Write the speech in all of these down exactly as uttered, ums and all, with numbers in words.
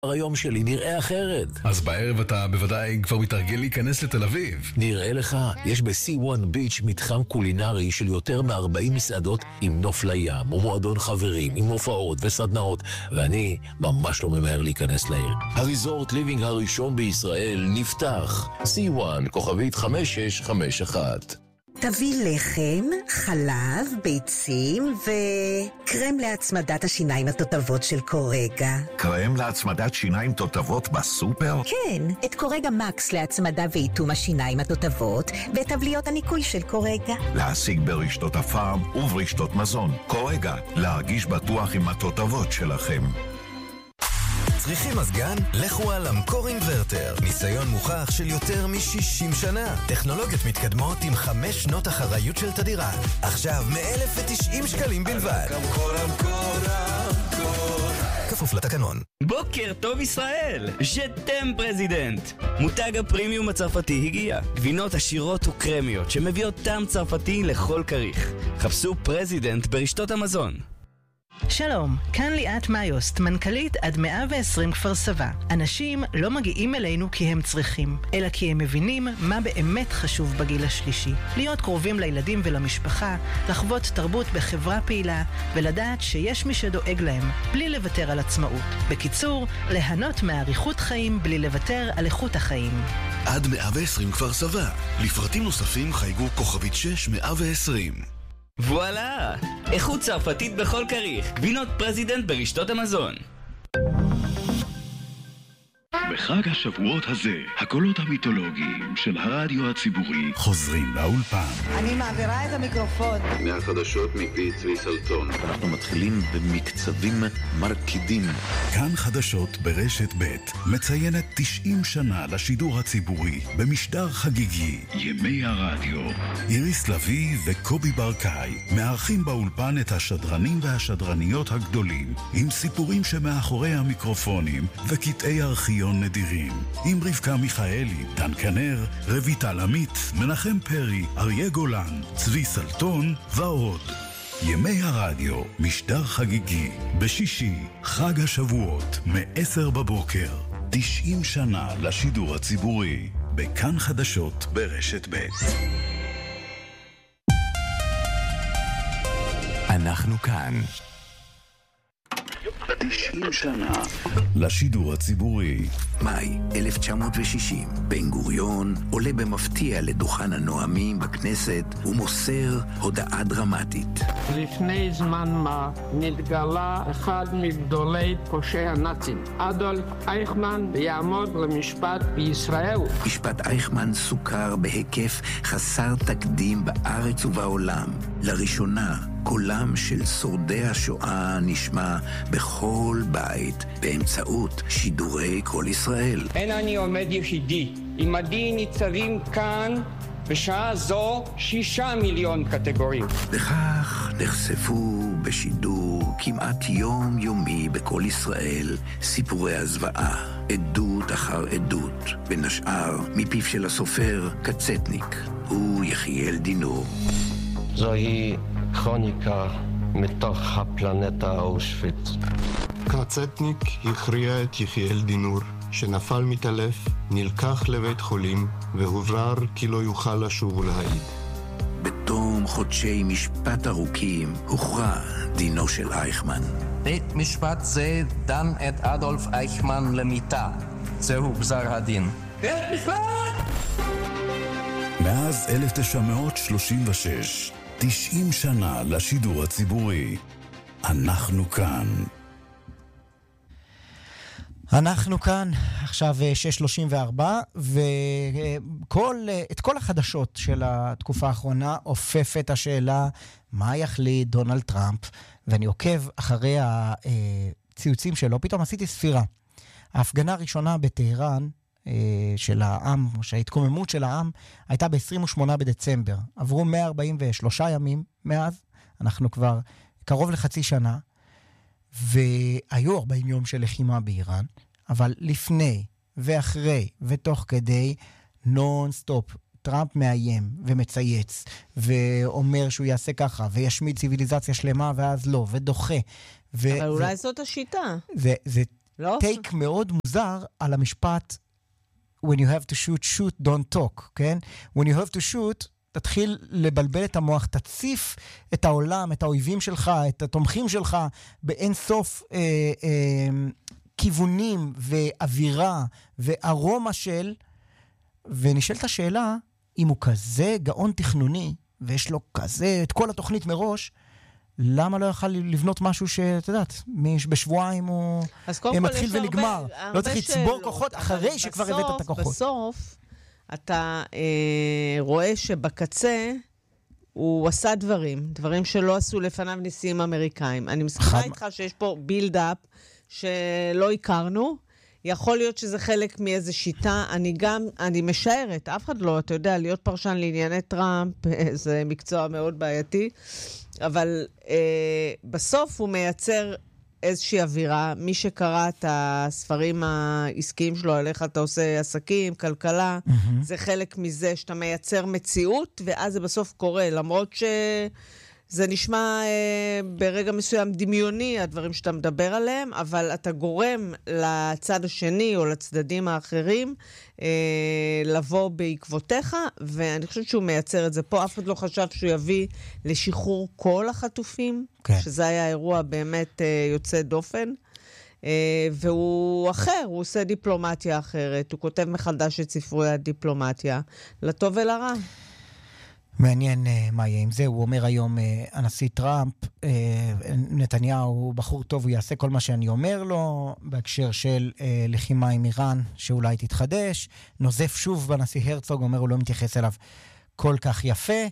היום שלי נראה אחרת. אז בערב אתה בוודאי כבר מתרגל להיכנס לתל אביב. נראה לך, יש ב-סי וואן Beach מתחם קולינרי של יותר מ-ארבעים מסעדות עם נוף לים ומועדון חברים, עם הופעות וסדנאות, ואני ממש לא ממהר להיכנס לעיר. הריזורט ליבינג הראשון בישראל נפתח. סי וואן, כוכבית חמש שש חמש אחת. תביא לחם, חלב, ביצים וקרם להצמדת השיניים התותבות של קורגה. קרם להצמדת שיניים תותבות בסופר? כן, את קורגה מקס להצמדה ואיתום השיניים התותבות ואת טבליות הניקוי של קורגה. להשיג ברשתות הפארם וברשתות מזון. קורגה, להרגיש בטוח עם התותבות שלכם. צריכים מזגן? לכו על אמקור אינברטר. ניסיון מוכח של יותר מ-שישים שנה. טכנולוגיות מתקדמות עם חמש שנות אחריות של תדירה. עכשיו מ-אלף ותשעים שקלים בלבד. אמקור, אמקור, אמקור. כפוף לתקנון. בוקר טוב ישראל! ז'תם פרזידנט! מותג הפרימיום הצרפתי הגיע. גבינות עשירות וקרמיות שמביאות טעם צרפתי לכל כריך. חפשו פרזידנט ברשתות המזון. שלום, כאן ליאת מאיוסט, מנכ"לית עד מאה ועשרים כפר סבא. אנשים לא מגיעים אלינו כי הם צריכים, אלא כי הם מבינים מה באמת חשוב בגיל השלישי. להיות קרובים לילדים ולמשפחה, לחוות תרבות בחברה פעילה, ולדעת שיש מי שדואג להם, בלי לוותר על עצמאות. בקיצור, ליהנות מאריכות חיים בלי לוותר על איכות החיים. עד מאה ועשרים כפר סבא. לפרטים נוספים חייגו כוכבית שש מאה ועשרים. וואלה! איכות צרפתית בכל כריך. גבינות פרזידנט ברשתות המזון. בחג השבועות הזה, הקולות המיתולוגיים של הרדיו הציבורי חוזרים לאולפן. אני מעבירה את המיקרופון. מהחדשות מפי צבי סלטון. אנחנו מתחילים במקצבים מרקידים. כאן חדשות ברשת ב' מציינת תשעים שנה לשידור הציבורי במשדר חגיגי. ימי הרדיו. איריס לוי וקובי ברקאי מארחים באולפן את השדרנים והשדרניות הגדולים עם סיפורים שמאחורי המיקרופונים וקטעי ארכיון נדירים, עם רבקה מיכאלי, דן כנר, רויטל עמית, מנחם פרי, אריה גולן, צבי סלטון ועוד. ימי הרדיו, משדר חגיגי, בשישי, חג השבועות, מ-עשר בבוקר. תשעים שנה לשידור הציבורי, בכאן חדשות ברשת ב'. אנחנו כאן. תשעים שנה לשידור הציבורי. מאי אלף תשע מאות ושישים, בן גוריון עולה במפתיע לדוכן הנואמים בכנסת ומוסר הודעה דרמטית. לפני זמן מה נתגלה אחד מגדולי פושעי הנאצים, אדולף אייכמן, ויעמוד למשפט בישראל. משפט אייכמן סוכר בהיקף חסר תקדים בארץ ובעולם. לראשונה קולם של שורדי השואה נשמע בכל בית באמצעות שידורי כל ישראל. אין אני עומד יחידי, עמדי ניצבים כאן בשעה זו שישה מיליון קטגוריים. וכך נחשפו בשידור כמעט יום יומי בכל ישראל סיפורי הזוועה, עדות אחר עדות, בין השאר מפיו של הסופר קצטניק, הוא יחיאל דינור. זוהי כרוניקה מתוך הפלנטה אושוויץ. קצטניק הכריע את יחיאל דינור, שנפל מתעלף, נלקח לבית חולים, והוברר כי לא יוכל לשוב ולהעיד. בתום חודשי משפט ארוכים הוכרע דינו של אייכמן. בית משפט זה דן את אדולף אייכמן למיתה. זהו גזר הדין. בית משפט! מאז אלף תשע מאות שלושים ושש, תשעים שנה לשידור הציבורי. אנחנו כאן. אנחנו כאן, עכשיו שש שלושים וארבע, וכל, את כל החדשות של התקופה האחרונה אופפת השאלה מה יחליט דונלד טראמפ, ואני עוקב אחרי הציוצים שלו. פתאום עשיתי ספירה. ההפגנה הראשונה בטהרן של העם, או שההתקוממות של העם, הייתה ב-עשרים ושמונה בדצמבר. עברו מאה ארבעים ושלושה ימים מאז, אנחנו כבר קרוב לחצי שנה, והיו ארבעים יום של לחימה באיראן, אבל לפני ואחרי ותוך כדי נון סטופ, טראמפ מאיים ומצייץ, ואומר שהוא יעשה ככה, וישמיד ציביליזציה שלמה ואז לא, ודוחה. ו- אבל אולי ו- זאת השיטה. זה, זה טייק מאוד מוזר על המשפט when you have to shoot, shoot, don't talk, כן? when you have to shoot, תתחיל לבלבל את המוח, תציף את העולם, את האויבים שלך, את התומכים שלך, באין סוף אה, אה, כיוונים ואווירה וארומה של, ונשאלת השאלה, אם הוא כזה גאון תכנוני, ויש לו כזה, את כל התוכנית מראש, למה לא יוכל לבנות משהו שאת יודעת, בשבועיים הוא מתחיל ונגמר. לא צריך לצבור כוחות אחרי שכבר הבאת את הכוחות. בסוף, אתה אה, רואה שבקצה הוא עשה דברים, דברים שלא עשו לפניו ניסים אמריקאים. אני מסכימה איתך שיש פה בילד-אפ שלא הכרנו, יכול להיות שזה חלק מאיזו שיטה, אני גם, אני משערת, אף אחד לא, אתה יודע, להיות פרשן לענייני טראמפ, זה מקצוע מאוד בעייתי, אבל אה, בסוף הוא מייצר איזושהי אווירה, מי שקרא את הספרים העסקיים שלו, על איך אתה עושה עסקים, כלכלה, mm-hmm. זה חלק מזה שאתה מייצר מציאות, ואז זה בסוף קורה, למרות שזה נשמע אה, ברגע מסוים דמיוני, הדברים שאתה מדבר עליהם, אבל אתה גורם לצד השני או לצדדים האחרים אה, לבוא בעקבותיך, ואני חושבת שהוא מייצר את זה פה. אף אחד לא חשב שהוא יביא לשחרור כל החטופים, כן. שזה היה אירוע באמת אה, יוצא דופן, אה, והוא אחר, הוא עושה דיפלומטיה אחרת, הוא כותב מחדש את ספרי הדיפלומטיה, לטוב ולרע. מעניין uh, מה יהיה עם זה. הוא אומר היום, uh, הנשיא טראמפ, uh, נתניהו הוא בחור טוב, הוא יעשה כל מה שאני אומר לו, בהקשר של uh, לחימה עם איראן, שאולי תתחדש. נוזף שוב בנשיא הרצוג, אומר, הוא לא מתייחס אליו כל כך יפה.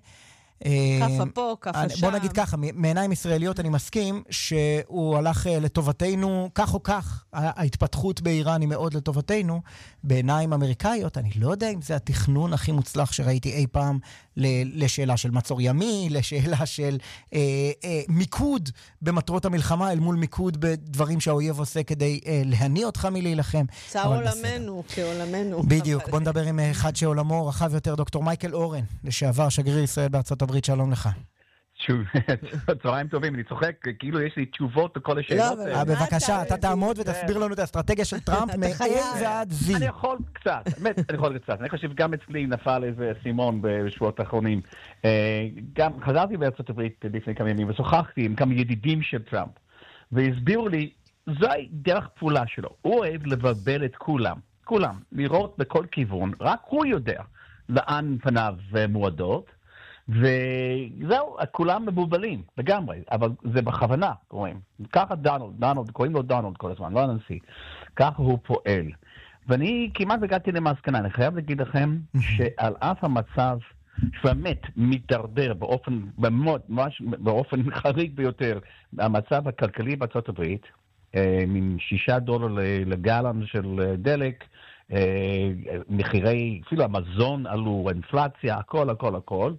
כפה פה, כפה שם. בוא נגיד ככה, מעיניים ישראליות אני מסכים שהוא הלך לטובתנו, כך או כך, ההתפתחות באיראן היא מאוד לטובתנו, בעיניים אמריקאיות, אני לא יודע אם זה התכנון הכי מוצלח שראיתי אי פעם לשאלה של מצור ימי, לשאלה של אה, אה, מיקוד במטרות המלחמה, אל מול מיקוד בדברים שהאויב עושה כדי אה, להניע אותך מלהילחם. צע עולמנו, כעולמנו. בדיוק, בוא נדבר עם אחד שעולמו רחב יותר, דוקטור מייקל אורן, לשעבר שגריר ישראל בארצות הברית, שלום לך. צהריים טובים, אני צוחק, כאילו יש לי תשובות לכל השאלות. בבקשה, אתה תעמוד ותסביר לנו את האסטרטגיה של טראמפ מ-A ועד Z. אני יכול קצת, באמת, אני יכול קצת. אני חושב גם אצלי נפל איזה סימון בשבועות האחרונים. גם חזרתי בארצות הברית לפני כמה ימים ושוחחתי עם כמה ידידים של טראמפ, והסבירו לי, זוהי דרך פעולה שלו. הוא אוהב לבלבל את כולם, כולם, לראות בכל כיוון, רק הוא יודע לאן פניו מועדות, וזהו, כולם מבולבלים, לגמרי, אבל זה בכוונה, קוראים. ככה דונלד, דונלד, קוראים לו דונלד כל הזמן, לא הנשיא. ככה הוא פועל. ואני כמעט הגעתי למסקנה, אני חייב להגיד לכם שעל אף המצב שבאמת מתדרדר באופן, ממש, באופן חריג ביותר, המצב הכלכלי בארצות הברית, מן שישה דולר לגלון של דלק, מחירי, אפילו המזון עלו, אינפלציה, הכל, הכל, הכל.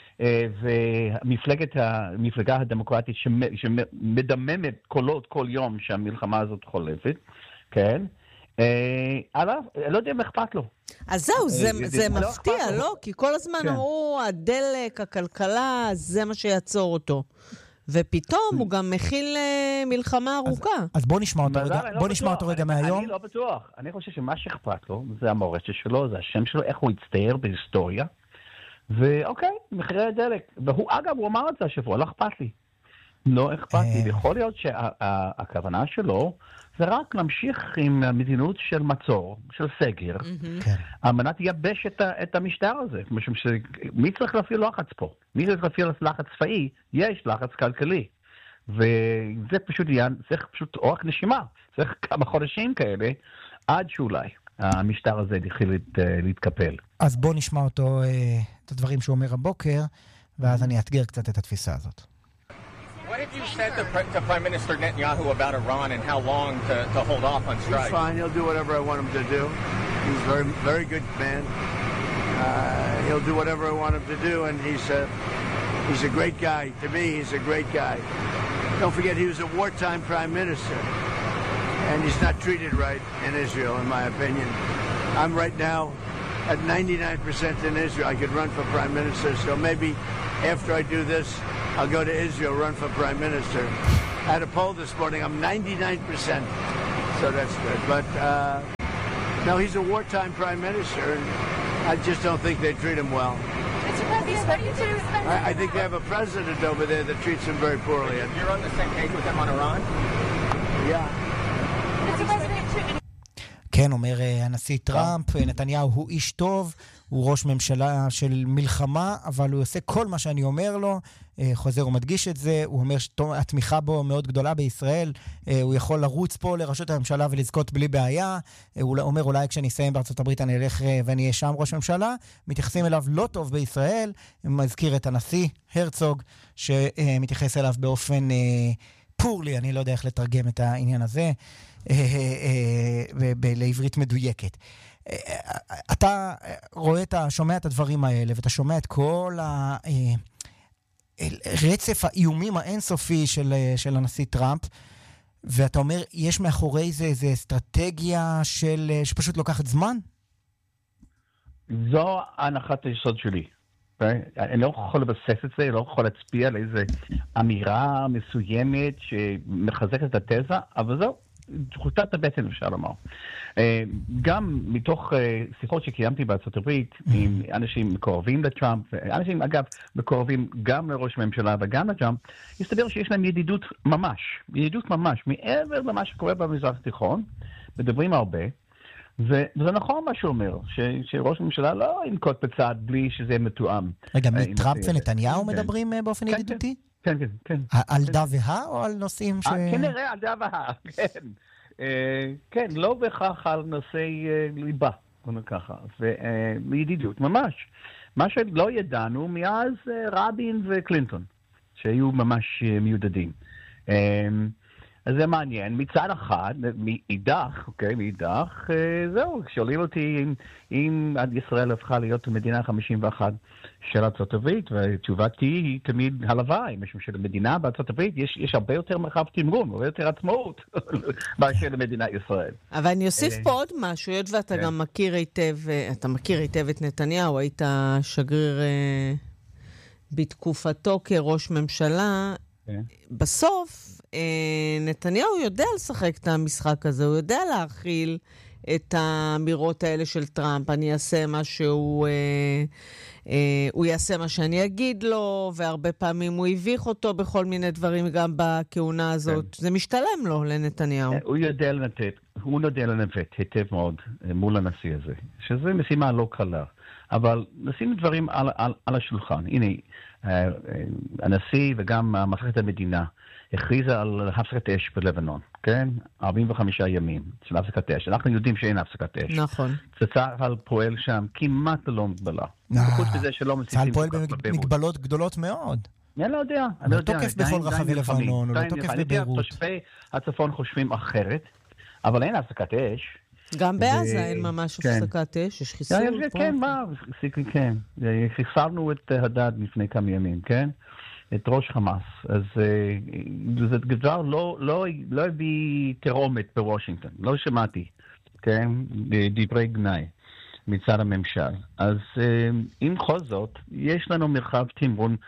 ומפלגת המפלגה הדמוקרטית שמדממת קולות כל יום שהמלחמה הזאת חולפת, כן? עליו, לא יודע אם אכפת לו. אז זהו, זה מפתיע, לא? כי כל הזמן אמרו, הדלק, הכלכלה, זה מה שיעצור אותו. ופתאום הוא גם מכיל מלחמה ארוכה. אז בוא נשמע אותו רגע, בוא נשמע אותו רגע מהיום. אני לא בטוח. אני חושב שמה שאכפת לו, זה המורשת שלו, זה השם שלו, איך הוא יצטייר בהיסטוריה. ואוקיי, מחירי הדלק. והוא, אגב, הוא אמר את זה השבוע, לא אכפת לי. לא אכפת לי. ויכול להיות שהכוונה שלו זה רק להמשיך עם המדיניות של מצור, של סגר, על מנת לייבש את המשטר הזה. משום שמי צריך להפעיל לחץ פה? מי צריך להפעיל לחץ צבאי? יש לחץ כלכלי. וזה פשוט, צריך פשוט אורך נשימה. צריך כמה חודשים כאלה, עד שאולי המשטר הזה התחיל להתקפל. אז בוא נשמע אותו, את הדברים שהוא אומר הבוקר, ואז אני אתגר קצת את התפיסה הזאת. What have you said to, to Prime Minister Netanyahu about Iran and how long to, to hold off on strike? He's fine. He'll do whatever I want him to do. He's a very, very good man. Uh, he'll do whatever I want him to do, and he's a, he's a great guy. To me, he's a great guy. Don't forget, he was a wartime prime minister, and he's not treated right in Israel, in my opinion. I'm right now at ninety-nine percent in Israel. I could run for prime minister, so maybe after I do this, I'll go to Israel, run for prime minister. I had a poll this morning. I'm ninety-nine percent So that's good. But uh, no, he's a wartime prime minister, and I just don't think they treat him well. I, I think they have a president over there that treats him very poorly. You're on the same page with them on Iran? Yeah. כן, אומר הנשיא טראמפ, נתניהו הוא איש טוב, הוא ראש ממשלה של מלחמה, אבל הוא עושה כל מה שאני אומר לו, חוזר ומדגיש את זה, הוא אומר שהתמיכה בו מאוד גדולה בישראל, הוא יכול לרוץ פה לראשות הממשלה ולזכות בלי בעיה, הוא אומר אולי כשאני אסיים בארצות הברית אני אלך ואני אהיה שם ראש ממשלה, מתייחסים אליו לא טוב בישראל, מזכיר את הנשיא הרצוג, שמתייחס אליו באופן פורלי, אני לא יודע איך לתרגם את העניין הזה, לעברית מדויקת. אתה רואה, אתה שומע את הדברים האלה, ואתה שומע את כל הרצף האיומים האינסופי של, של הנשיא טראמפ, ואתה אומר, יש מאחורי זה איזו אסטרטגיה של, שפשוט לוקחת זמן? זו הנחת היסוד שלי. אני לא יכול לבסס את זה, אני לא יכול להצביע על איזו אמירה מסוימת שמחזקת את התזה, אבל זו תחושת הבטן, אפשר לומר. גם מתוך שיחות שקיימתי בארצות הברית עם אנשים מקורבים לטראמפ, אנשים אגב מקורבים גם לראש הממשלה וגם לטראמפ, הסתבר שיש להם ידידות ממש, ידידות ממש, מעבר למה שקורה במזרח התיכון, מדברים הרבה, וזה נכון מה שהוא אומר, שראש הממשלה לא ינקוט בצעד בלי שזה מתואם. רגע, מטראמפ ונתניהו מדברים באופן ידידותי? כן, כן, כן. על דה והה או על נושאים ש... כנראה על דה והה, כן. כן, לא בהכרח על נושאי ליבה, אומר ככה, וידידות, ממש. מה שלא ידענו מאז רבין וקלינטון, שהיו ממש מיודדים. אז זה מעניין. מצד אחד, מאידך, אוקיי, מאידך, זהו, שואלים אותי אם, אם עד ישראל הפכה להיות המדינה ה-חמישים ואחת של ארצות הברית, והתשובתי היא תמיד הלוואי, משום שלמדינה בארצות הברית יש, יש הרבה יותר מרחב תמרון, הרבה יותר עצמאות, מאשר למדינת ישראל. אבל אני אוסיף פה עוד משהו, היות ואתה גם מכיר היטב, אתה מכיר היטב את נתניהו, היית שגריר בתקופתו כראש ממשלה, בסוף, נתניהו יודע לשחק את המשחק הזה, הוא יודע להכיל את האמירות האלה של טראמפ, אני אעשה מה שהוא, הוא יעשה מה שאני אגיד לו, והרבה פעמים הוא הביך אותו בכל מיני דברים גם בכהונה הזאת. זה משתלם לו לנתניהו. הוא יודע לנתת, הוא יודע לנווט היטב מאוד מול הנשיא הזה, שזה משימה לא קלה. אבל נשים דברים על, על, על השולחן. הנה, הנשיא וגם מערכת המדינה הכריזה על הפסקת אש בלבנון, כן? ארבעים וחמישה ימים של הפסקת אש. אנחנו יודעים שאין הפסקת אש. נכון. צה"ל פועל שם כמעט ללא מגבלה. חוץ מזה שלא מסיסים... צה"ל פועל במגבלות גדולות מאוד. אני לא יודע. הוא תוקף בכל רחבי לבנון, הוא לא תוקף בביירות. תושבי הצפון חושבים אחרת, אבל אין הפסקת אש. גם בעזה אין ממש הפסקת אש, יש חיסול. כן, מה? כן. חיסלנו את הדד לפני כמה ימים, כן? את ראש חמאס. אז זה דבר לא הביא תרומת בוושינגטון. לא שמעתי, כן? דברי גנאי מצד הממשל. אז עם כל זאת, יש לנו מרחב תמרון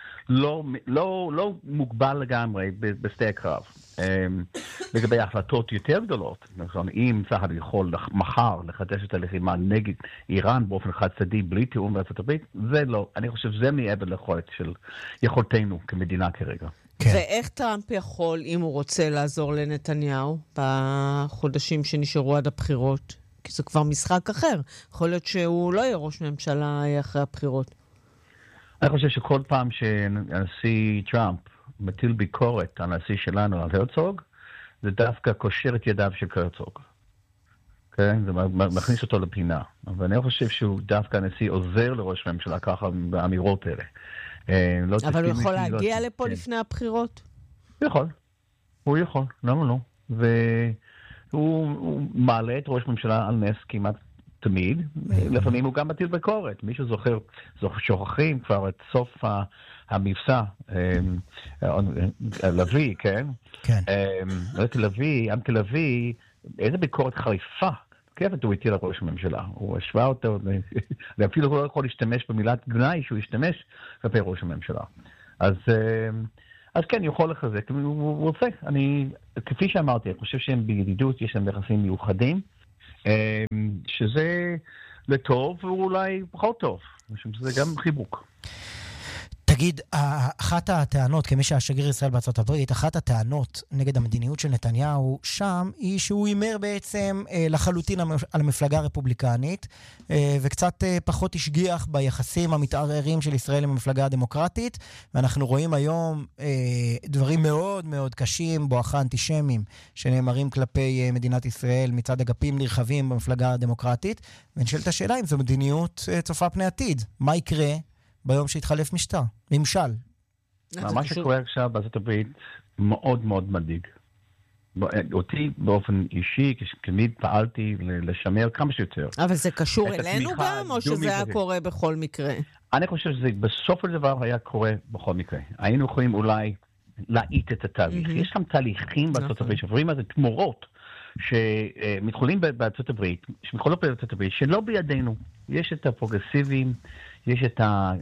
לא מוגבל לגמרי בשדה הקרב. לגבי החלטות יותר גדולות, אם צה"ל יכול מחר לחדש את הלחימה נגד איראן באופן חד צדדי בלי תיאום בארצות הברית, זה לא. אני חושב שזה מעבר ליכולת של יכולתנו כמדינה כרגע. ואיך טראמפ יכול, אם הוא רוצה לעזור לנתניהו בחודשים שנשארו עד הבחירות? כי זה כבר משחק אחר. יכול להיות שהוא לא יהיה ראש ממשלה אחרי הבחירות. אני חושב שכל פעם שהנשיא טראמפ מטיל ביקורת על הנשיא שלנו, על הרצוג, זה דווקא קושר את ידיו של הרצוג. כן? זה מכניס אותו לפינה. אבל אני חושב שהוא דווקא הנשיא עוזר לראש הממשלה ככה באמירות האלה. לא אבל הוא יכול להגיע לא... לפה כן. לפני הבחירות? הוא יכול. הוא יכול. למה לא? והוא מעלה את ראש הממשלה על נס כמעט תמיד. לפעמים הוא גם מטיל ביקורת. מישהו זוכר, שוכחים כבר את סוף המבצע, לוי, כן? כן. תל אביב, עם תל אביב, איזה ביקורת חריפה. כיפת הוא הטיל לראש הממשלה. הוא השווה אותו, ואפילו הוא לא יכול להשתמש במילת גנאי שהוא ישתמש כלפי ראש הממשלה. אז אז כן, יכול לחזק. הוא רוצה, אני, כפי שאמרתי, אני חושב שהם בידידות, יש להם יחסים מיוחדים, שזה לטוב ואולי פחות טוב. זה גם חיבוק. תגיד, אחת הטענות, כמי שהשגריר ישראל בארצות הברית, אחת הטענות נגד המדיניות של נתניהו שם, היא שהוא הימר בעצם לחלוטין על המפלגה הרפובליקנית, וקצת פחות השגיח ביחסים המתערערים של ישראל עם המפלגה הדמוקרטית, ואנחנו רואים היום דברים מאוד מאוד קשים, בואכה אנטישמים, שנאמרים כלפי מדינת ישראל מצד אגפים נרחבים במפלגה הדמוקרטית, ונשאלת השאלה אם זו מדיניות צופה פני עתיד. מה יקרה ביום שהתחלף משטר, ממשל? מה שקורה עכשיו בארצות הברית מאוד מאוד מדאיג. אותי באופן אישי, כשתמיד פעלתי לשמר כמה שיותר. אבל זה קשור אלינו גם, או שזה היה קורה בכל מקרה? אני חושב שזה בסוף הדבר היה קורה בכל מקרה. היינו יכולים אולי להאיט את התהליך. יש גם תהליכים בארצות הברית, שעוברים על זה תמורות, שמתחולים בארצות הברית, שמתחולות בארצות הברית, שלא בידינו. יש את הפרוגרסיבים, יש את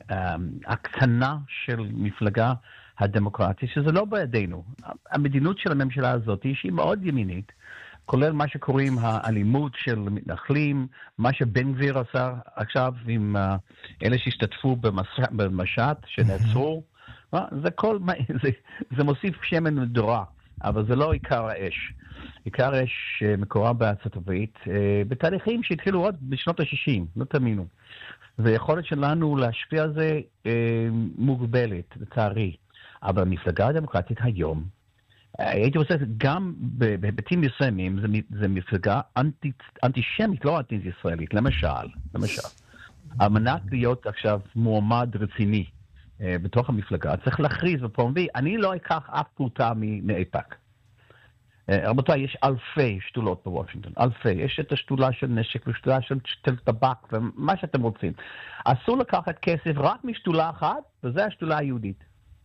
ההקטנה של מפלגה הדמוקרטית, שזה לא בידינו. המדינות של הממשלה הזאת שהיא מאוד ימינית, כולל מה שקוראים האלימות של מתנחלים, מה שבן גביר עשה עכשיו עם אלה שהשתתפו במשט, שנעצרו. זה, כל, זה, זה מוסיף שמן מדורה, אבל זה לא עיקר האש. עיקר האש מקורה בארצות הברית, בתהליכים שהתחילו עוד בשנות ה-שישים, לא תאמינו. ויכולת שלנו להשפיע על זה אה, מוגבלת, לצערי. אבל המפלגה הדמוקרטית היום, הייתי רוצה, גם בהיבטים מסוימים, זה, זה מפלגה אנטי, אנטישמית, לא אנטי-ישראלית. למשל, למשל, על מנת להיות עכשיו מועמד רציני אה, בתוך המפלגה, צריך להכריז בפומבי, אני לא אקח אף פרוטה מאיפא"ק. רבותיי, יש אלפי שתולות בוושינגטון, אלפי. יש את השתולה של נשק ושתולה של טבק ומה שאתם רוצים. אסור לקחת כסף רק משתולה אחת, וזה השתולה היהודית.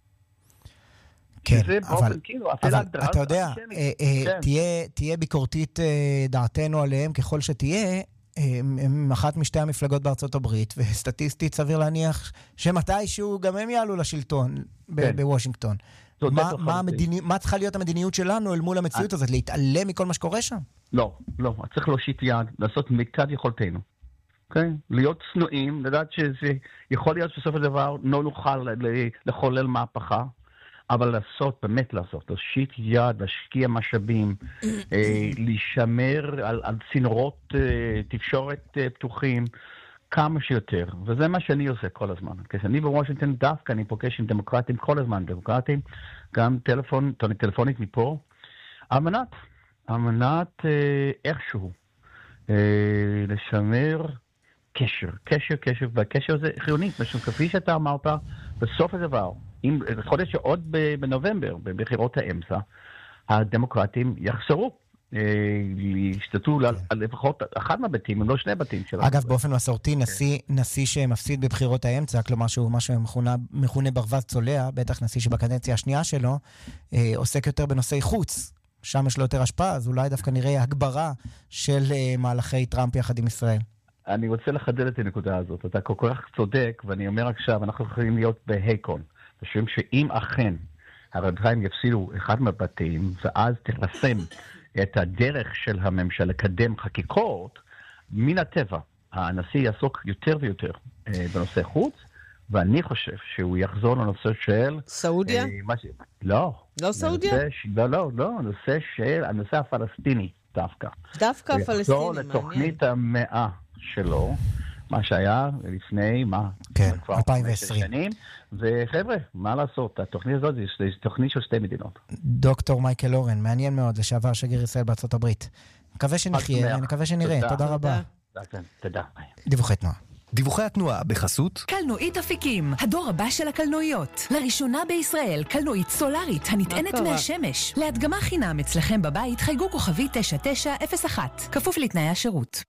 כן, אבל, אבל אתה יודע, תהיה ביקורתית דעתנו עליהם ככל שתהיה, הם אחת משתי המפלגות בארצות הברית, וסטטיסטית סביר להניח שמתישהו גם הם יעלו לשלטון בוושינגטון. מה, מה, המדיני... מה צריכה להיות המדיניות שלנו אל מול המציאות הזאת? להתעלם מכל מה שקורה שם? לא, לא. צריך להושיט יד, לעשות מיטב יכולתנו. Okay? להיות צנועים, לדעת שזה יכול להיות בסוף הדבר, לא נוכל לחולל מהפכה, אבל לעשות, באמת לעשות, להושיט יד, להשקיע משאבים, להישמר על, על צינורות תקשורת פתוחים, כמה שיותר, וזה מה שאני עושה כל הזמן. כשאני בוושינגטון דווקא, אני פוגש עם דמוקרטים כל הזמן, דמוקרטים, גם טלפון, טלפונית מפה, על מנת, על מנת אה, איכשהו אה, לשמר קשר, קשר, קשר, והקשר הזה חיוני, משום כפי שאתה אמרת, בסוף הדבר, אם, חודש שעוד בנובמבר, בבחירות האמצע, הדמוקרטים יחזרו, להשתתו לפחות אחד מהבתים, אם לא שני בתים שלנו. אגב, באופן מסורתי, נשיא שמפסיד בבחירות האמצע, כלומר שהוא מה שמכונה ברווז צולע, בטח נשיא שבקדנציה השנייה שלו, עוסק יותר בנושאי חוץ. שם יש לו יותר השפעה, אז אולי דווקא נראה הגברה של מהלכי טראמפ יחד עם ישראל. אני רוצה לחדד את הנקודה הזאת. אתה כל כך צודק, ואני אומר עכשיו, אנחנו יכולים להיות בהייקון. חושבים שאם אכן הרדיים יפסידו אחד מהבתים, ואז תחסם את הדרך של הממשלה לקדם חקיקות, מן הטבע, הנשיא יעסוק יותר ויותר אה, בנושא חוץ, ואני חושב שהוא יחזור לנושא של... סעודיה? אה, ש... לא. לא סעודיה? ש... לא, לא, לא, הנושא של, הנושא הפלסטיני דווקא. דווקא הפלסטיני, מעניין. הוא יחזור לתוכנית המאה שלו, מה שהיה לפני, מה? כן, אלפיים ועשרים. שנים, וחבר'ה, מה לעשות? התוכנית הזאת זה תוכנית של שתי מדינות. דוקטור מייקל אורן, מעניין מאוד, לשעבר שגריר ישראל בארצות הברית. מקווה שנחיה, מקווה שנראה. תודה רבה. תודה. דיווחי תנועה. דיווחי התנועה בחסות קלנועית אפיקים, הדור הבא של הקלנועיות. לראשונה בישראל, קלנועית סולארית הנטענת מהשמש. להדגמה חינם אצלכם בבית, חייגו כוכבי תשע תשע אפס אחת, כפוף לתנאי השירות.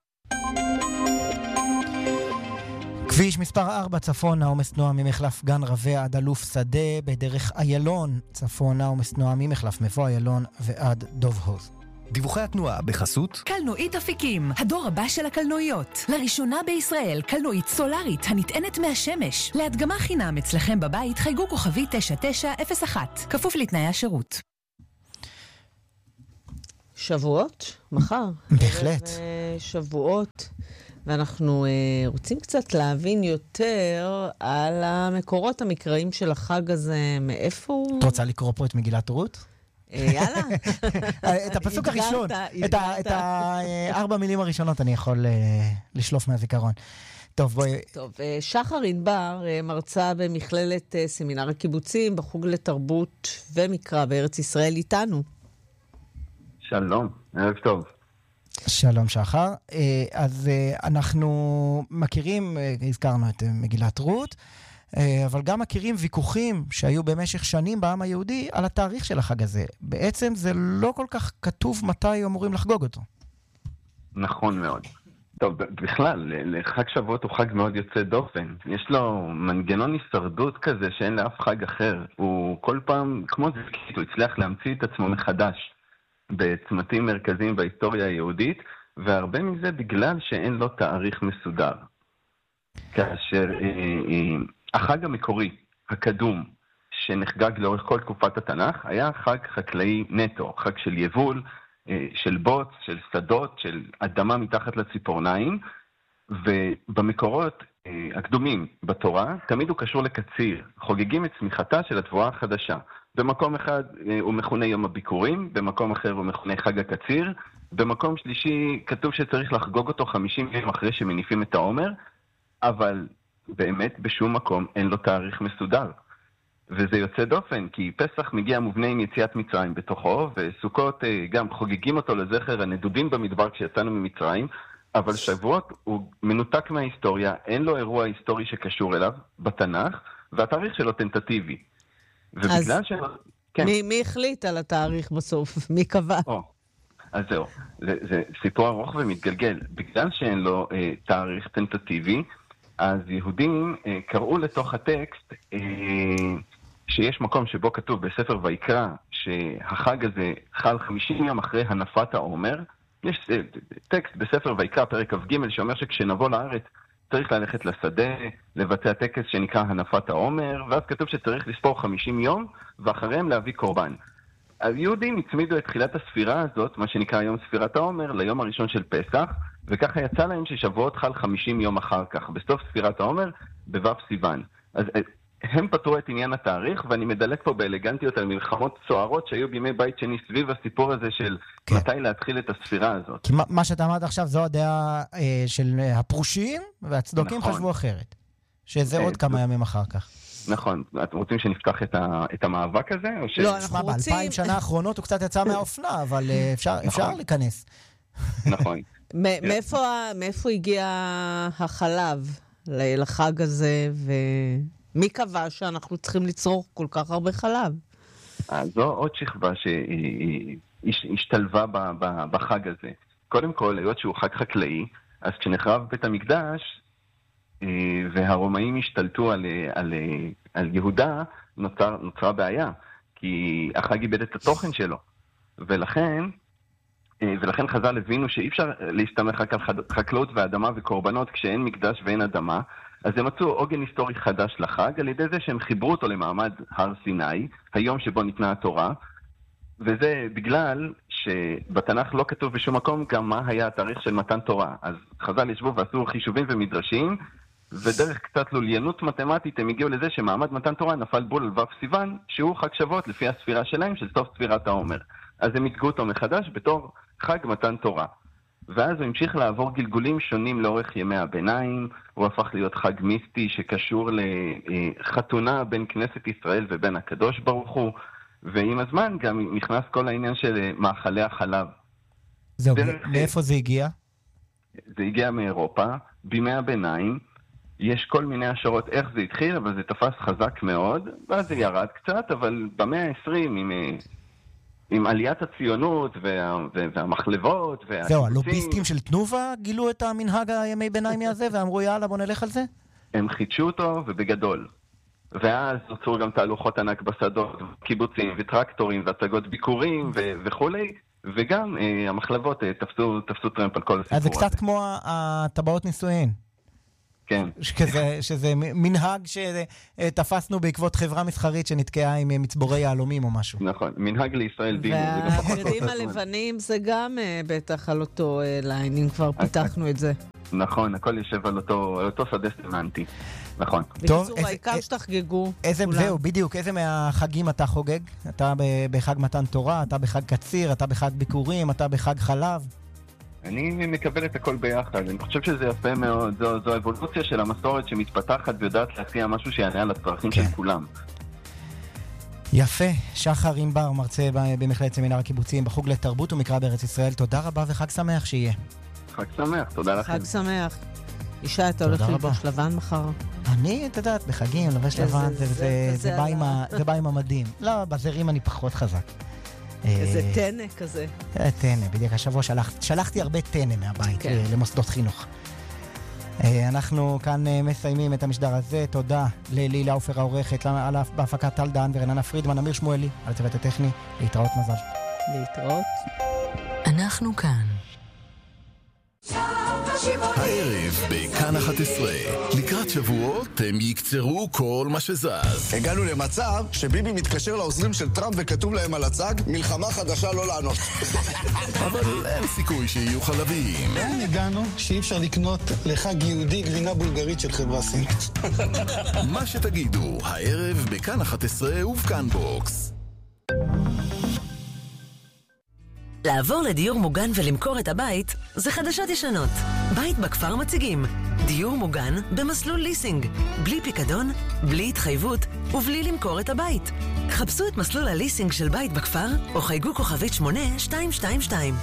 כביש מספר ארבע צפונה, עומס תנועה ממחלף גן רווה עד אלוף שדה, בדרך איילון צפונה, עומס תנועה ממחלף מבוא איילון ועד דוב הוז. דיווחי התנועה בחסות קלנועית אפיקים, הדור הבא של הקלנועיות. לראשונה בישראל, קלנועית סולארית הנטענת מהשמש. להדגמה חינם אצלכם בבית, חייגו כוכבי תשע תשע אפס אחת. כפוף לתנאי השירות. שבועות? מחר. בהחלט. שבועות. ואנחנו uh, רוצים קצת להבין יותר על המקורות המקראיים של החג הזה, מאיפה הוא... את רוצה לקרוא פה את מגילת רות? יאללה. את הפסוק הראשון, את הארבע מילים הראשונות אני יכול לשלוף מהזיכרון. טוב, בואי... טוב, שחר ענבר, מרצה במכללת סמינר הקיבוצים, בחוג לתרבות ומקרא בארץ ישראל, איתנו. שלום, ערב טוב. שלום שחר. אז אנחנו מכירים, הזכרנו את מגילת רות, אבל גם מכירים ויכוחים שהיו במשך שנים בעם היהודי על התאריך של החג הזה. בעצם זה לא כל כך כתוב מתי אמורים לחגוג אותו. נכון מאוד. טוב, בכלל, לחג שבועות הוא חג מאוד יוצא דופן. יש לו מנגנון הישרדות כזה שאין לאף חג אחר. הוא כל פעם, כמו זיקית, הוא הצליח להמציא את עצמו מחדש בצמתים מרכזיים בהיסטוריה היהודית, והרבה מזה בגלל שאין לו תאריך מסודר. כאשר אה, אה, החג המקורי, הקדום, שנחגג לאורך כל תקופת התנ"ך, היה חג חקלאי נטו, חג של יבול, אה, של בוץ, של שדות, של אדמה מתחת לציפורניים, ובמקורות אה, הקדומים בתורה, תמיד הוא קשור לקציר, חוגגים את צמיחתה של התבואה החדשה. במקום אחד אה, הוא מכונה יום הביקורים, במקום אחר הוא מכונה חג הקציר, במקום שלישי כתוב שצריך לחגוג אותו חמישים יום אחרי שמניפים את העומר, אבל באמת בשום מקום אין לו תאריך מסודר. וזה יוצא דופן, כי פסח מגיע מובנה עם יציאת מצרים בתוכו, וסוכות גם חוגגים אותו לזכר הנדודים במדבר כשיצאנו ממצרים, אבל שבועות הוא מנותק מההיסטוריה, אין לו אירוע היסטורי שקשור אליו בתנ"ך, והתאריך שלו טנטטיבי. ובגלל ש... כן. מי, מי החליט על התאריך בסוף? מי קבע? או, אז זהו, זה, זה סיפור ארוך ומתגלגל. בגלל שאין לו אה, תאריך טנטטיבי, אז יהודים אה, קראו לתוך הטקסט אה, שיש מקום שבו כתוב בספר ויקרא שהחג הזה חל חמישים יום אחרי הנפת העומר. יש אה, טקסט בספר ויקרא, פרק כ"ג, שאומר שכשנבוא לארץ צריך ללכת לשדה, לבצע טקס שנקרא הנפת העומר, ואז כתוב שצריך לספור חמישים יום, ואחריהם להביא קורבן. היהודים הצמידו את תחילת הספירה הזאת, מה שנקרא יום ספירת העומר, ליום הראשון של פסח, וככה יצא להם ששבועות חל חמישים יום אחר כך, בסוף ספירת העומר, בו' סיוון. אז הם פתרו את עניין התאריך, ואני מדלק פה באלגנטיות על מלחמות סוערות שהיו בימי בית שני סביב הסיפור הזה של כן. מתי להתחיל את הספירה הזאת. כי מה, מה שאתה אמרת עכשיו זו הדעה אה, של הפרושים, והצדוקים נכון. חשבו אחרת. שזה אה, עוד כמה זה... ימים אחר כך. נכון. אתם רוצים שנפתח את, ה, את המאבק הזה? או ש... לא, אנחנו רוצים... באלפיים שנה האחרונות הוא קצת יצא מהאופנה, אבל אפשר, נכון. אפשר להיכנס. נכון. מאיפה, מאיפה הגיע החלב לחג הזה, ומי קבע שאנחנו צריכים לצרוך כל כך הרבה חלב? זו עוד שכבה שהשתלבה בחג הזה. קודם כל, היות שהוא חג חקלאי, אז כשנחרב בית המקדש, והרומאים השתלטו על, על, על יהודה, נוצר, נוצרה בעיה, כי החג איבד את התוכן שלו. ולכן, ולכן חז"ל הבינו שאי אפשר להסתמך רק על חקלאות ואדמה וקורבנות כשאין מקדש ואין אדמה, אז הם מצאו עוגן היסטורי חדש לחג על ידי זה שהם חיברו אותו למעמד הר סיני, היום שבו ניתנה התורה, וזה בגלל שבתנ"ך לא כתוב בשום מקום גם מה היה התאריך של מתן תורה. אז חז"ל ישבו ועשו חישובים ומדרשים, ודרך קצת לוליינות מתמטית הם הגיעו לזה שמעמד מתן תורה נפל בול על ו' סיוון, שהוא חג שבועות לפי הספירה שלהם של סוף ספירת העומר. אז הם התגעו אותו מחדש בתור חג מתן תורה. ואז הוא המשיך לעבור גלגולים שונים לאורך ימי הביניים, הוא הפך להיות חג מיסטי שקשור לחתונה בין כנסת ישראל ובין הקדוש ברוך הוא, ועם הזמן גם נכנס כל העניין של מאכלי החלב. זהו, מאיפה זה הגיע? זה הגיע מאירופה, בימי הביניים, יש כל מיני השערות איך זה התחיל, אבל זה תפס חזק מאוד, ואז זה ירד קצת, אבל במאה ה-עשרים עם... עם עליית הציונות וה, והמחלבות והקיבוצים. זהו, הלוביסטים של תנובה גילו את המנהג הימי ביניימי הזה ואמרו יאללה בוא נלך על זה? הם חידשו אותו ובגדול. ואז נוצרו גם תהלוכות ענק בשדות, קיבוצים וטרקטורים והצגות ביקורים ו- וכולי, וגם המחלבות תפסו, תפסו טרמפ על כל הסיפור הזה. אז זה קצת כמו הטבעות נישואין. כן. שזה, שזה מנהג שתפסנו בעקבות חברה מסחרית שנתקעה עם מצבורי יהלומים או משהו. נכון, מנהג לישראל דין. והבגדים הלבנים זה גם בטח על אותו ליין, אם כבר פיתחנו את זה. נכון, הכל יושב על אותו, על אותו שדה סמנטי. נכון. בקיצור, העיקר שתחגגו. זהו, בדיוק, איזה מהחגים אתה חוגג? אתה בחג מתן תורה, אתה בחג קציר, אתה בחג ביקורים, אתה בחג חלב? אני מקבל את הכל ביחד. אני חושב שזה יפה מאוד. זו, זו האבולוציה של המסורת שמתפתחת ויודעת להציע משהו שיענה על הצרכים כן. של כולם. יפה. שחר ענבר, מרצה במכללת סמינר הקיבוצים בחוג לתרבות ומקרא בארץ ישראל. תודה רבה וחג שמח שיהיה. חג שמח, תודה לכם. חג שמח. אישה, אתה הולך ללבוש לבן מחר? אני, אתה יודעת, בחגים, לובש לבן, זה בא עם המדים. לא, בזרים אני פחות חזק. איזה טנא כזה. טנא, בדיוק, השבוע שלחתי הרבה טנא מהבית למוסדות חינוך. אנחנו כאן מסיימים את המשדר הזה. תודה ללילה אופר העורכת, בהפקת טל דן ורננה פרידמן, אמיר שמואלי, על הצוות הטכני. להתראות מזל. להתראות. אנחנו כאן. הערב בכאן אחת עשרה, לקראת שבועות הם יקצרו כל מה שזז. הגענו למצב שביבי מתקשר לעוזרים של טראמפ וכתוב להם על הצג מלחמה חדשה לא לענות. אבל אין סיכוי שיהיו חלבים. לאן הגענו שאי אפשר לקנות לחג יהודי גבינה בולגרית של חברה סינית? מה שתגידו, הערב בכאן אחת עשרה ובכאן בוקס. לעבור לדיור מוגן ולמכור את הבית זה חדשות ישנות. בית בכפר מציגים דיור מוגן במסלול ליסינג, בלי פיקדון, בלי התחייבות ובלי למכור את הבית. חפשו את מסלול הליסינג של בית בכפר או חייגו כוכבית שמונה שתיים שתיים שתיים.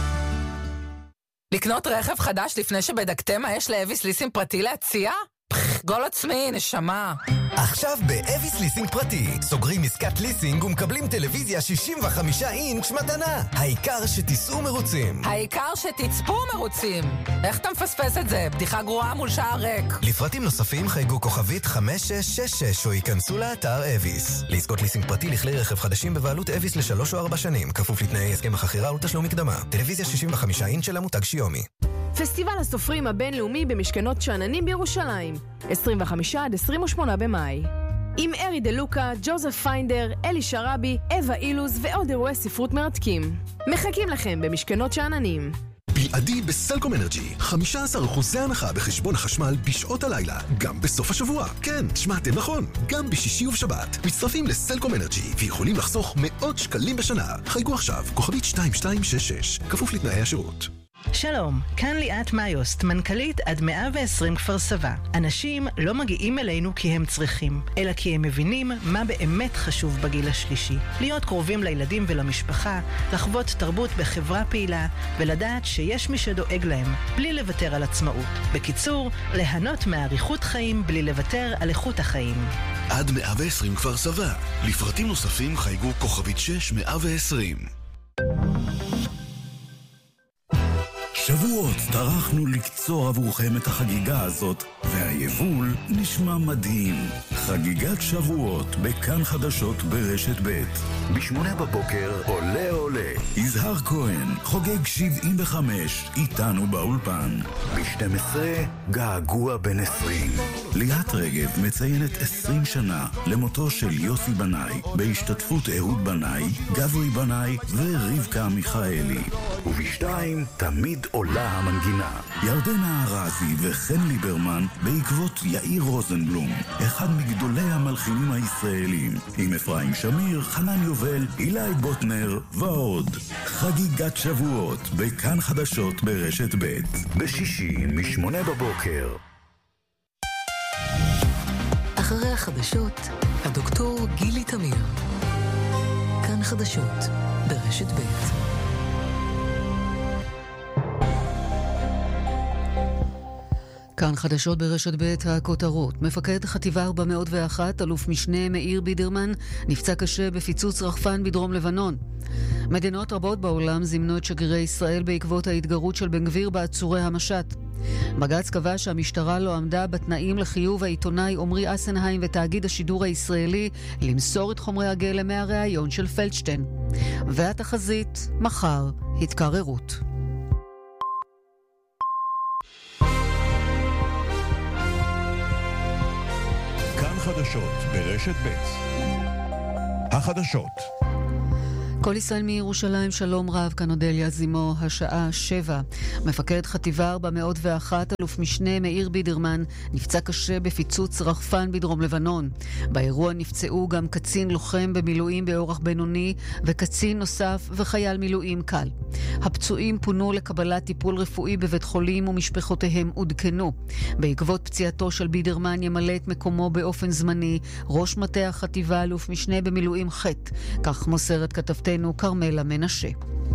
לקנות רכב חדש לפני שבדקתם מה יש לאביס ליסינג פרטי להציע? גול עצמי, נשמה. עכשיו באביס ליסינג פרטי סוגרים עסקת ליסינג ומקבלים טלוויזיה שישים וחמישה אינץ' מתנה. העיקר שתיסעו מרוצים. העיקר שתצפו מרוצים. איך אתה מפספס את זה? בדיחה גרועה מול שער ריק. לפרטים נוספים חייגו כוכבית חמש שש שש שש או ייכנסו לאתר אביס. לעסקות ליסינג פרטי לכלי רכב חדשים בבעלות אביס לשלוש או ארבע שנים, כפוף לתנאי הסכם החכירה ולתשלום מקדמה. טלוויזיה שישים וחמישה אינץ' של המותג שיומי. פסטיבל הסופרים הבינלאומי במשכנות שאננים בירושלים, עשרים וחמישה עד עשרים ושמונה במאי. עם ארי דלוקה, ג'וזף פיינדר, אלי שרבי, אווה אילוז ועוד אירועי ספרות מרתקים. מחכים לכם במשכנות שאננים. בלעדי בסלקום אנרג'י, חמישה עשר אחוז הנחה בחשבון החשמל בשעות הלילה, גם בסוף השבוע. כן, שמעתם נכון, גם בשישי ובשבת. מצטרפים לסלקום אנרג'י ויכולים לחסוך מאות שקלים בשנה. חייגו עכשיו, כוכבית שתיים שתיים שש שש, כפוף לתנאי השירות. שלום, כאן ליאת מאיוסט, מנכ"לית עד מאה ועשרים כפר סבא. אנשים לא מגיעים אלינו כי הם צריכים, אלא כי הם מבינים מה באמת חשוב בגיל השלישי. להיות קרובים לילדים ולמשפחה, לחוות תרבות בחברה פעילה, ולדעת שיש מי שדואג להם, בלי לוותר על עצמאות. בקיצור, ליהנות מאריכות חיים בלי לוותר על איכות החיים. עד מאה ועשרים כפר סבא. לפרטים נוספים חייגו כוכבית שש מאה ועשרים. שבועות טרחנו לקצור עבורכם את החגיגה הזאת, והיבול נשמע מדהים. חגיגת שבועות בכאן חדשות ברשת ב'. בשמונה בבוקר עולה עולה. יזהר כהן חוגג שבעים וחמש איתנו באולפן. ב-שתים עשרה געגוע בן עשרים. ליאת רגב מציינת עשרים שנה למותו של יוסי בנאי, בהשתתפות אהוד בנאי, גברי בנאי ורבקה מיכאלי. ובשתיים תמיד עולה המנגינה. ירדנה ארזי וחן ליברמן בעקבות יאיר רוזנבלום, אחד מגדולי המלחינים הישראלים, עם אפרים שמיר, חנן יובל, אילי בוטנר ועוד. חגיגת שבועות בכאן חדשות ברשת ב'. בשישי משמונה בבוקר. אחרי החדשות, הדוקטור גילי תמיר. כאן חדשות ברשת ב'. כאן חדשות ברשת ב' הכותרות. מפקד חטיבה ארבע מאות ואחת, אלוף משנה מאיר בידרמן, נפצע קשה בפיצוץ רחפן בדרום לבנון. מדינות רבות בעולם זימנו את שגרירי ישראל בעקבות ההתגרות של בן גביר בעצורי המשט. בג"ץ קבע שהמשטרה לא עמדה בתנאים לחיוב העיתונאי עומרי אסנהיים ותאגיד השידור הישראלי למסור את חומרי הגלם מהראיון של פלדשטיין. והתחזית, מחר, התקררות. כאן חדשות ברשת ב'. החדשות. כל ישראל מירושלים, שלום רב, כאן אודליה זימו, השעה שבע. מפקד חטיבה ארבע מאות ואחת, אלוף משנה מאיר בידרמן, נפצע קשה בפיצוץ רחפן בדרום לבנון. באירוע נפצעו גם קצין לוחם במילואים באורח בינוני, וקצין נוסף וחייל מילואים קל. הפצועים פונו לקבלת טיפול רפואי בבית חולים ומשפחותיהם עודכנו. בעקבות פציעתו של בידרמן ימלא את מקומו באופן זמני ראש מטה החטיבה אלוף משנה במילואים ח', כך מוסרת כתבתנו קרמלה מנשה.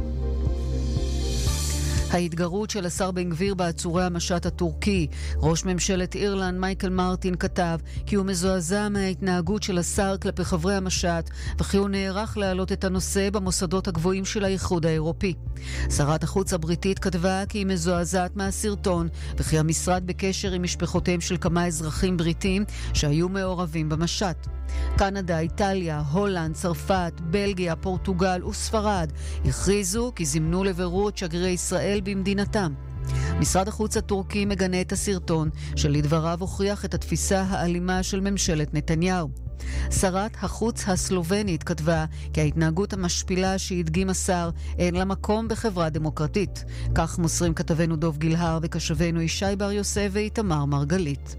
ההתגרות של השר בן גביר בעצורי המשט הטורקי. ראש ממשלת אירלנד מייקל מרטין כתב כי הוא מזועזע מההתנהגות של השר כלפי חברי המשט, וכי הוא נערך להעלות את הנושא במוסדות הגבוהים של האיחוד האירופי. שרת החוץ הבריטית כתבה כי היא מזועזעת מהסרטון, וכי המשרד בקשר עם משפחותיהם של כמה אזרחים בריטים שהיו מעורבים במשט. קנדה, איטליה, הולנד, צרפת, בלגיה, פורטוגל וספרד הכריזו כי זימנו לבירור את שגרירי ישראל במדינתם. משרד החוץ הטורקי מגנה את הסרטון, שלדבריו הוכיח את התפיסה האלימה של ממשלת נתניהו. שרת החוץ הסלובנית כתבה כי ההתנהגות המשפילה שהדגים השר אין לה מקום בחברה דמוקרטית. כך מוסרים כתבנו דוב גילהר וקשבנו ישי בר יוסף ואיתמר מרגלית.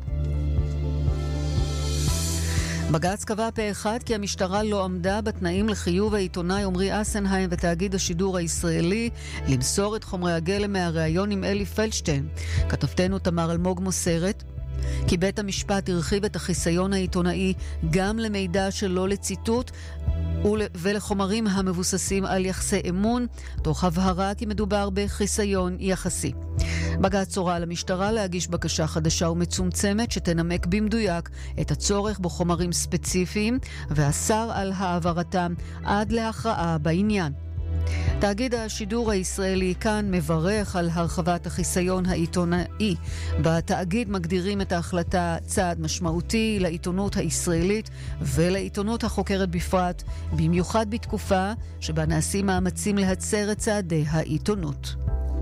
בג"ץ קבע פה אחד כי המשטרה לא עמדה בתנאים לחיוב העיתונאי עומרי אסנהיים ותאגיד השידור הישראלי למסור את חומרי הגלם מהראיון עם אלי פלדשטיין. כתבתנו תמר אלמוג מוסרת כי בית המשפט הרחיב את החיסיון העיתונאי גם למידע שלא לציטוט ולחומרים המבוססים על יחסי אמון, תוך הבהרה כי מדובר בחיסיון יחסי. בג"ץ הורה למשטרה להגיש בקשה חדשה ומצומצמת שתנמק במדויק את הצורך בחומרים ספציפיים, והשר על העברתם עד להכרעה בעניין. תאגיד השידור הישראלי כאן מברך על הרחבת החיסיון העיתונאי. בתאגיד מגדירים את ההחלטה צעד משמעותי לעיתונות הישראלית ולעיתונות החוקרת בפרט, במיוחד בתקופה שבה נעשים מאמצים להצר את צעדי העיתונות.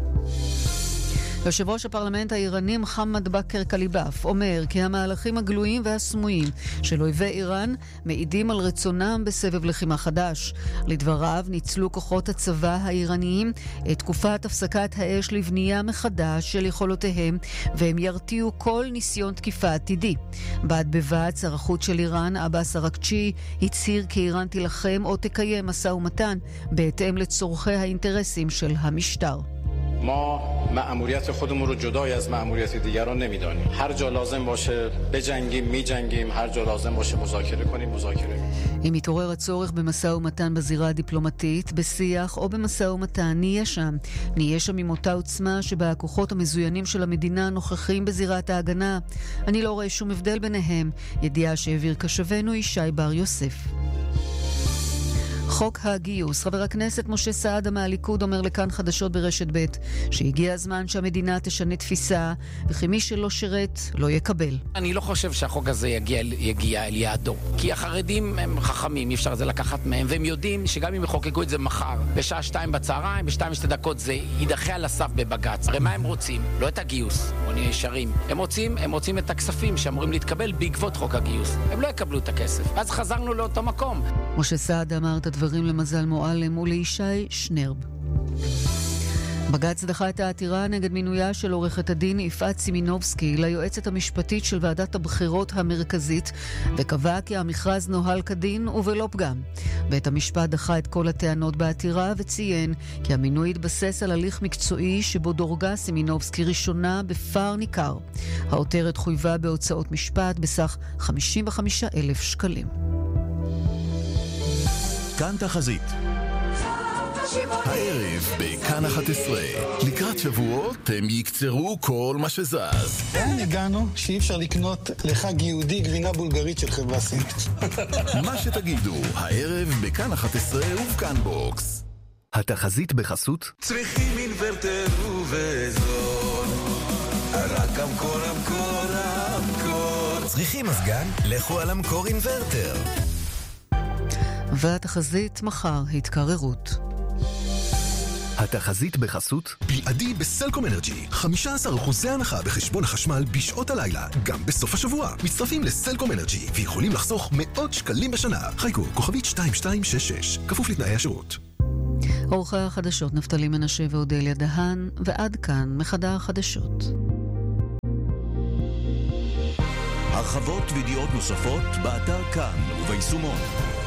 יושב ראש הפרלמנט האיראני מוחמד בכר קליבאף אומר כי המהלכים הגלויים והסמויים של אויבי איראן מעידים על רצונם בסבב לחימה חדש. לדבריו ניצלו כוחות הצבא האיראניים את תקופת הפסקת האש לבנייה מחדש של יכולותיהם, והם ירתיעו כל ניסיון תקיפה עתידי. בד בבד שר החוץ של איראן עבאס אראגצ'י הצהיר כי איראן תילחם או תקיים משא ומתן בהתאם לצורכי האינטרסים של המשטר. ما مأموریت خودمون رو جدای از مأموریت دیگران نمیدانیم. هر جا لازم باشه بجنگیم میجنگیم، هر جا لازم باشه مذاکره کنیم مذاکره. אם מתעורר הצורך במשא ומתן בזירה הדיפלומטית, בשיח או במשא ומתן, נהיה שם. נהיה שם עם אותה עוצמה שבה הכוחות המזוינים של המדינה נוכחים בזירת ההגנה. אני לא רואה שום הבדל ביניהם. ידיעה שהעביר קשבנו ישי בר יוסף. חוק הגיוס. חבר הכנסת משה סעדה מהליכוד אומר לכאן חדשות ברשת ב' שהגיע הזמן שהמדינה תשנה תפיסה, וכי מי שלא שירת לא יקבל. אני לא חושב שהחוק הזה יגיע, יגיע אל יעדו, כי החרדים הם חכמים, אי אפשר זה לקחת מהם, והם יודעים שגם אם יחוקקו את זה מחר בשעה שתיים בצהריים, בשתיים ושתי דקות זה יידחה על הסף בבג"ץ. הרי מה הם רוצים? לא את הגיוס, בוא נהיה ישרים. הם רוצים, הם רוצים את הכספים שאמורים להתקבל בעקבות חוק הגיוס. הם לא יקבלו את הכסף. אז חזרנו לאותו מקום. משה סעדה אמר את הדברים למזל מועלם ולישי שנרב. בג"ץ דחה את העתירה נגד מינויה של עורכת הדין יפעת סימינובסקי ליועצת המשפטית של ועדת הבחירות המרכזית, וקבע כי המכרז נוהל כדין ובלא פגם. בית המשפט דחה את כל הטענות בעתירה וציין כי המינוי התבסס על הליך מקצועי שבו דורגה סימינובסקי ראשונה בפער ניכר. העותרת חויבה בהוצאות משפט בסך חמישים וחמישה אלף שקלים. כאן תחזית. הערב בכאן אחת עשרה, לקראת שבועות הם יקצרו כל מה שזז. לאן הגענו שאי אפשר לקנות לחג יהודי גבינה בולגרית של חברה סינית? מה שתגידו, הערב בכאן אחת עשרה ובכאן בוקס. התחזית בחסות צריכים אינוורטר ובזול, רק המקור, המקור, המקור. צריכים מזגן? לכו על המקור אינברטר. והתחזית מחר התקררות. התחזית בחסות בלעדי בסלקום אנרג'י, חמישה עשר אחוז הנחה בחשבון החשמל בשעות הלילה, גם בסוף השבוע. מצטרפים לסלקום אנרג'י ויכולים לחסוך מאות שקלים בשנה. חייגו כוכבית שתיים שתיים שש שש, כפוף לתנאי השירות. עורכי החדשות נפתלי מנשה ואודליה דהן, ועד כאן מחדר החדשות. הרחבות וידיעות נוספות באתר כאן וביישומון.